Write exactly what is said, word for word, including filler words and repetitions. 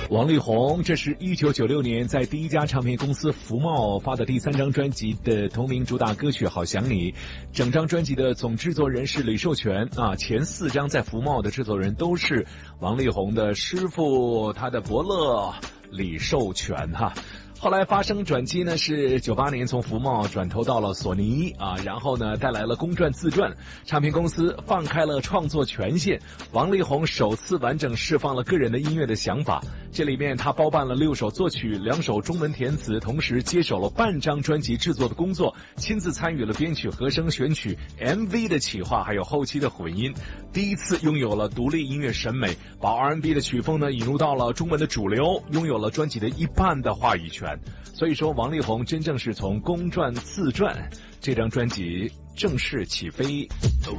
王力宏，这是一九九六年在第一家唱片公司福茂发的第三张专辑的同名主打歌曲《好想你》。整张专辑的总制作人是李寿全啊，前四张在福茂的制作人都是王力宏的师傅，他的伯乐李寿全哈。后来发生转机呢，是九八年从福茂转投到了索尼啊，然后呢带来了公传自传，唱片公司放开了创作权限，王力宏首次完整释放了个人的音乐的想法。这里面他包办了六首作曲，两首中文填词，同时接手了半张专辑制作的工作，亲自参与了编曲、和声选曲、M V 的企划，还有后期的混音。第一次拥有了独立音乐审美，把 R and B 的曲风呢引入到了中文的主流，拥有了专辑的一半的话语权。所以说王力宏真正是从公传自传这张专辑正式起飞。